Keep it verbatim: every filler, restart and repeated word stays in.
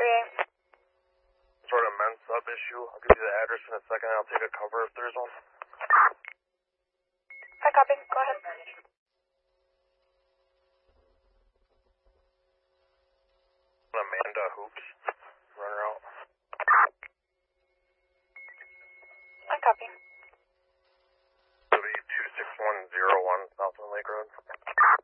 three eight. Sort of men's sub issue. I'll give you the address in a second. I'll take a cover if there's one. I copy. Go ahead. Amanda Hoops. Run her out. I copy.